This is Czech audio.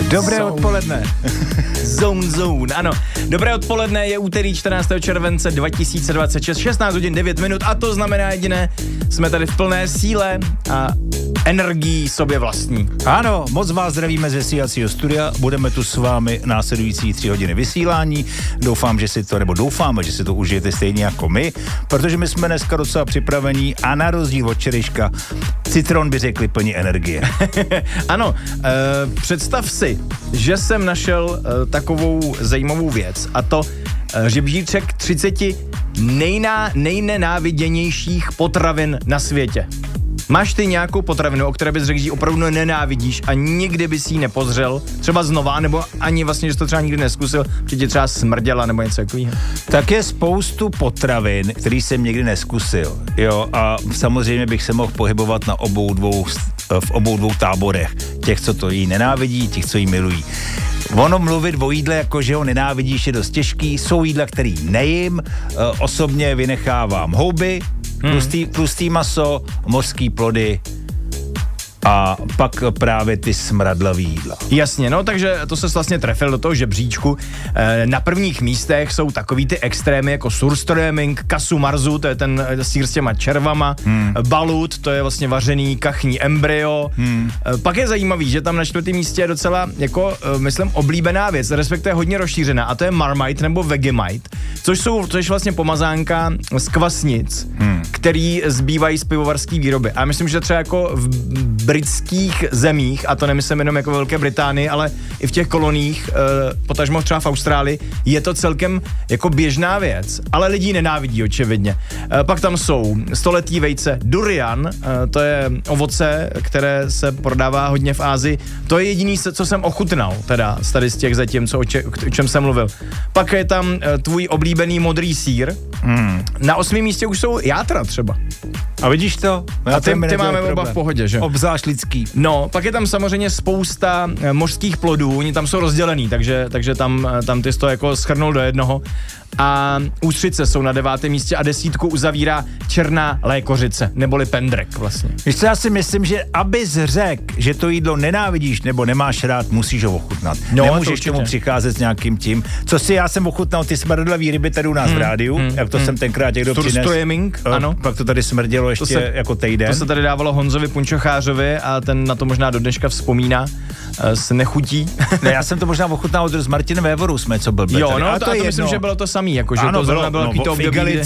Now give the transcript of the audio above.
Dobré odpoledne. Zone, ano. Dobré odpoledne, je úterý 14. července 2026, 16 hodin 9 minut a to znamená jediné, jsme tady v plné síle a energií sobě vlastní. Ano, moc vás zdravíme z vysílacího studia, budeme tu s vámi následující 3 hodiny vysílání. Doufáme, že si to užijete stejně jako my, protože my jsme dneska docela připravení a na rozdíl od včerejška Citron by řekli plní energie. Ano, představ si, že jsem našel takovou zajímavou věc a to žebříček 30 nejnenáviděnějších potravin na světě. Máš ty nějakou potravinu, o které bys řekl, že opravdu nenávidíš a nikdy bys ji nepozřel, třeba znova, nebo ani vlastně, že jsi to třeba nikdy neskusil, protože tě třeba smrděla nebo něco takového? Tak je spoustu potravin, který jsem nikdy neskusil, jo, a samozřejmě bych se mohl pohybovat v obou dvou táborech. Těch, co to jí nenávidí, těch, co jí milují. Ono mluvit o jídle, jako že ho nenávidíš, je dost těžký. Jsou jídla, který nejím. Osobně vynechávám houby, tlustý maso, mořský plody a pak právě ty smradlavý jídla. Jasně, no takže to se vlastně trefil do toho žebříčku. Na prvních místech jsou takový ty extrémy jako surströmming, kasu marzu, to je ten sýr s těma červama, balut, to je vlastně vařený kachní embryo. Pak je zajímavý, že tam na 4. místě je docela, jako, myslím, oblíbená věc, respektive hodně rozšířená, a to je Marmite nebo Vegemite, což je vlastně pomazánka z kvasnic, který zbývají z pivovarské výroby. A myslím, že třeba jako v britských zemích, a to nemyslím jenom jako Velké Británii, ale i v těch koloniích, potažmo třeba v Austrálii, je to celkem jako běžná věc, ale lidi nenávidí očividně. Pak tam jsou stoletý vejce, durian, to je ovoce, které se prodává hodně v Asii. To je jediný, co jsem ochutnal, teda tady z těch zatím, o čem jsem mluvil. Pak je tam tvůj oblíbený modrý sýr. Na 8. místě už jsou játra třeba. A vidíš to? A ty máme oba v pohodě, že? Obzvlášť lidský. No, pak je tam samozřejmě spousta mořských plodů, oni tam jsou rozdělený, takže tam ty jsi to jako shrnul do jednoho. A ústřice jsou na 9. místě a 10 uzavírá černá lékořice, neboli pendrek vlastně. Víš co, já si myslím, že abys řekl, že to jídlo nenávidíš nebo nemáš rád, musíš ho ochutnat. No, nemůžeš k tomu přicházet s nějakým tím. Já jsem ochutnal ty smradlavý ryby tady u nás v rádiu, jak to jsem tenkrát někdo přines. Ano. Pak to tady smrdělo ještě jako týden. To se tady dávalo Honzovi Punčochářovi a ten na to možná do dneška vzpomíná s nechutí. Ne, já jsem to možná ochutnal s Martinem Vévorou, jsme co blbě. Jo, no, a to myslím, že bylo to samý, jakože to zrovna bylo to období,